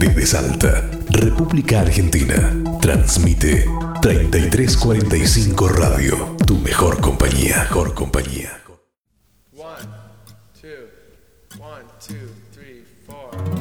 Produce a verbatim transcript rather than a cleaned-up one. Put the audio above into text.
Desde Salta, República Argentina, transmite treinta y tres cuarenta y cinco Radio, tu mejor compañía, mejor compañía. One, two, one, two, three, four.